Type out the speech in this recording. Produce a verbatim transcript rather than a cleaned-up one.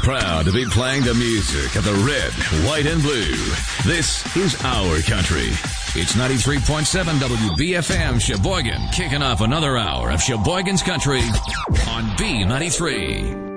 Proud to be playing the music of the red, white, and blue. This is our country. It's ninety-three point seven W B F M Sheboygan, kicking off another hour of Sheboygan's Country on B ninety-three.